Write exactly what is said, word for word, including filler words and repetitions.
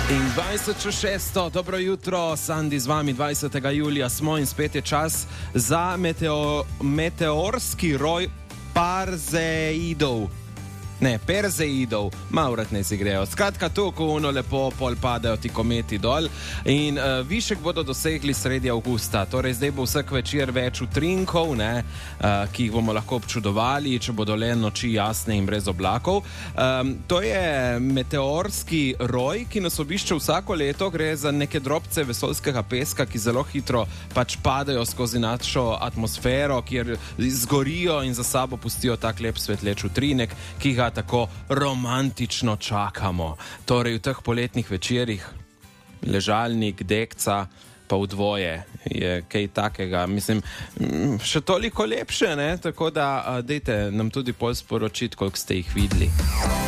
In dvajset čez šesto, dobro jutro, Sandi z vami, dvajsetega julija smo in spet je čas za meteo, meteorski roj Parzeidov. Ne, Perzeidov, malo vratne si grejo. Skratka, to, ko ono lepo pol padajo ti kometi dol in uh, višek bodo dosegli sredi avgusta. Torej, zdaj bo vsak večer več utrinkov, ne, uh, ki jih bomo lahko občudovali, če bodo le noči jasne in brez oblakov. Um, to je meteorski roj, ki nas obišče vsako leto. Gre za neke drobce vesoljskega peska, ki zelo hitro pač padajo skozi našo atmosfero, kjer zgorijo in za sabo pustijo tak lep svetleč utrinek, ki ga tako romantično čakamo. Torej v teh poletnih večerih ležalnik, dekca, pa v dvoje je kaj takega. Mislim, še toliko lepše, ne? Tako da dejte nam tudi pol sporočiti, koliko ste jih videli.